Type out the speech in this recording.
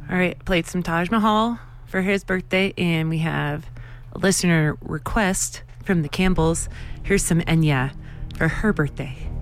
All right, played some Taj Mahal for his birthday, and we have a listener request from the Campbells. Here's some Enya for her birthday.